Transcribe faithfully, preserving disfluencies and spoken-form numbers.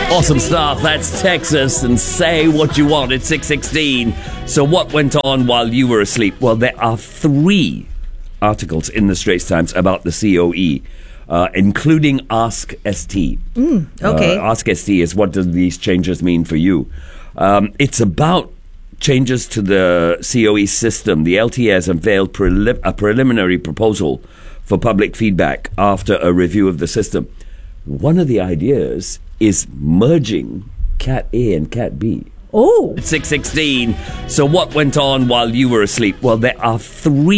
Awesome stuff. That's Texas and Say What You Want. It's six sixteen. So what went on while you were asleep? Well, there are three articles in the Straits Times about the C O E, uh, including Ask S T. Mm, okay. Uh, Ask S T is what do these changes mean for you? Um, it's about changes to the C O E system. The L T A has unveiled prelim- a preliminary proposal for public feedback after a review of the system. One of the ideas is merging Cat A and Cat B. Oh. six sixteen. So what went on while you were asleep? Well, there are three